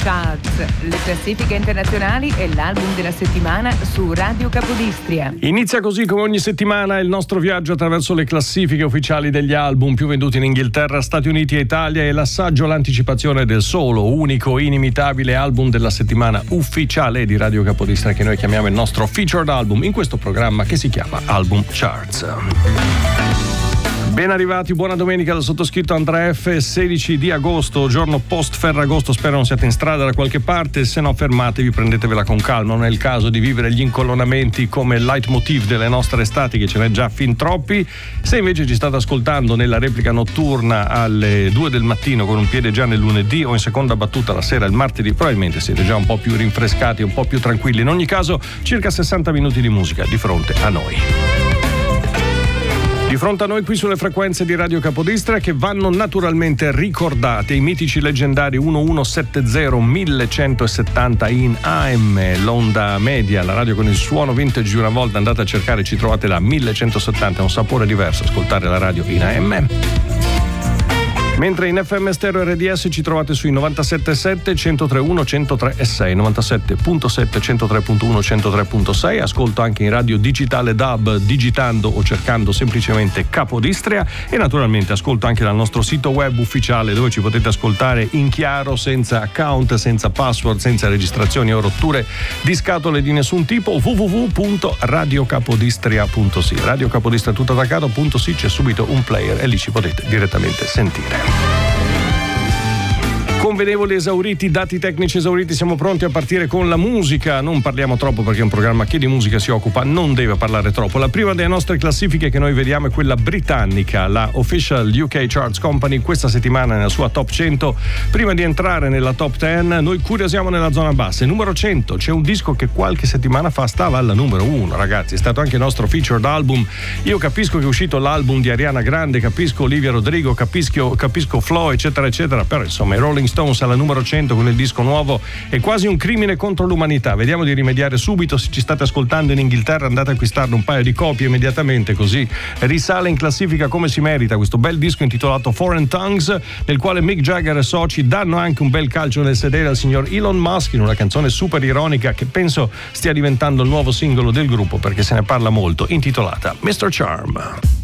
Charts, le classifiche internazionali e l'album della settimana su Radio Capodistria. Inizia così come ogni settimana il nostro viaggio attraverso le classifiche ufficiali degli album più venduti in Inghilterra, Stati Uniti e Italia, e l'assaggio, l'anticipazione del solo, unico, inimitabile album della settimana ufficiale di Radio Capodistria, che noi chiamiamo il nostro featured album in questo programma che si chiama Album Charts. Ben arrivati, buona domenica dal sottoscritto Andrea F. 16 di agosto, giorno post Ferragosto. Spero non siate in strada da qualche parte, se no fermatevi, prendetevela con calma. Non è il caso di vivere gli incolonnamenti come leitmotiv delle nostre estati, che ce n'è già fin troppi. Se invece ci state ascoltando nella replica notturna alle 2 del mattino con un piede già nel lunedì o in seconda battuta la sera il martedì, probabilmente siete già un po' più rinfrescati, un po' più tranquilli. In ogni caso, circa 60 minuti di musica di fronte a noi. Di fronte a noi qui sulle frequenze di Radio Capodistria, che vanno naturalmente ricordate, i mitici leggendari 1170 1170 in AM, l'onda media, la radio con il suono vintage di una volta. Andate a cercare, ci trovate là, 1170, è un sapore diverso ascoltare la radio in AM. Mentre in FM stereo RDS ci trovate sui 97.7, 103.1, 103.6, 97.7, 103.1, 103.6. Ascolto anche in radio digitale DAB, digitando o cercando semplicemente Capodistria, e naturalmente ascolto anche dal nostro sito web ufficiale, dove ci potete ascoltare in chiaro, senza account, senza password, senza registrazioni o rotture di scatole di nessun tipo, www.radiocapodistria.si. Radio Capodistria tutto attaccato.si, c'è subito un player e lì ci potete direttamente sentire. Convenevoli esauriti, dati tecnici esauriti, siamo pronti a partire con la musica. Non parliamo troppo perché è un programma che di musica si occupa, non deve parlare troppo. La prima delle nostre classifiche che noi vediamo è quella britannica, la Official UK Charts Company, questa settimana nella sua top 100. Prima di entrare nella top 10 noi curiosiamo nella zona bassa. Numero 100, c'è un disco che qualche settimana fa stava alla numero 1, ragazzi, è stato anche il nostro featured album. Io capisco che è uscito l'album di Ariana Grande, capisco Olivia Rodrigo, capisco Flo, eccetera eccetera, però insomma i Rolling Stones alla numero 100 con il disco nuovo è quasi un crimine contro l'umanità. Vediamo di rimediare subito. Se ci state ascoltando in Inghilterra, andate a acquistarne un paio di copie immediatamente, così risale in classifica come si merita questo bel disco intitolato Foreign Tongues, nel quale Mick Jagger e soci danno anche un bel calcio nel sedere al signor Elon Musk in una canzone super ironica che penso stia diventando il nuovo singolo del gruppo, perché se ne parla molto, intitolata Mr. Charm.